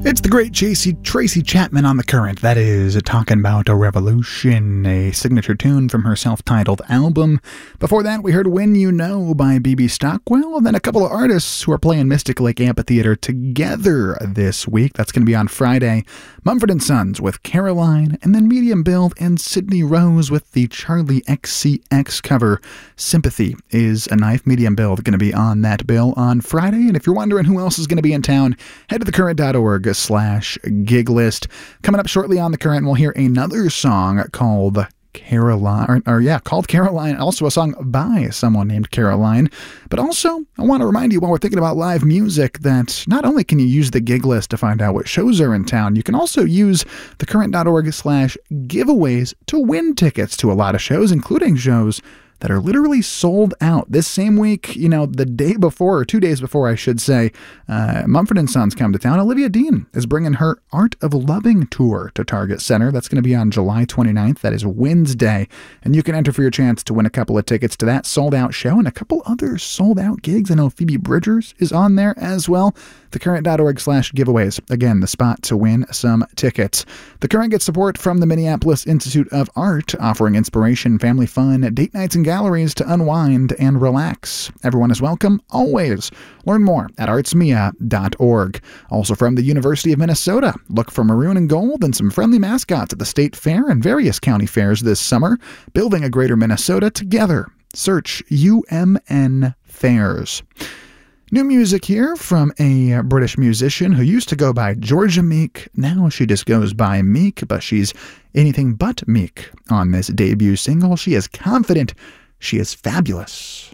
It's the great Tracy Chapman on The Current. That is talking about a revolution, a signature tune from her self-titled album. Before that, we heard When You Know by B.B. Stockwell, and then a couple of artists who are playing Mystic Lake Amphitheater together this week. That's going to be on Friday. Mumford & Sons with Caroline, and then Medium Build and Sydney Rose with the Charlie XCX cover. Sympathy is a Knife. Medium Build going to be on that bill on Friday, and if you're wondering who else is going to be in town, head to thecurrent.org/gig list. Coming up shortly on The Current, we'll hear another song called Caroline, called Caroline, also a song by someone named Caroline. But also, I want to remind you while we're thinking about live music that not only can you use the gig list to find out what shows are in town, you can also use thecurrent.org/giveaways to win tickets to a lot of shows, including shows that are literally sold out. This same week, the day before, or 2 days before, I should say, Mumford & Sons come to town. Olivia Dean is bringing her Art of Loving tour to Target Center. That's going to be on July 29th. That is Wednesday. And you can enter for your chance to win a couple of tickets to that sold-out show and a couple other sold-out gigs. I know Phoebe Bridgers is on there as well. thecurrent.org/giveaways. Again, the spot to win some tickets. The Current gets support from the Minneapolis Institute of Art, offering inspiration, family fun, date nights, and galleries to unwind and relax. Everyone is welcome, always. Learn more at artsmia.org. Also from the University of Minnesota, look for maroon and gold and some friendly mascots at the State Fair and various county fairs this summer. Building a greater Minnesota together. Search UMN Fairs. New music here from a British musician who used to go by Georgia Meek. Now she just goes by Meek, but she's anything but meek on this debut single. She is confident. She is fabulous.